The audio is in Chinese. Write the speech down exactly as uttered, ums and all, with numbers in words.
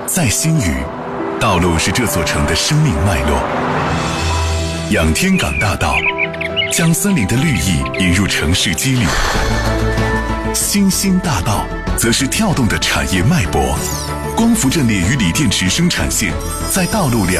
在新余，道路是这座城的生命脉络。仰天港大道将森林的绿意引入城市肌理，新兴大道则是跳动的产业脉搏。光伏阵列与锂电池生产线在道路两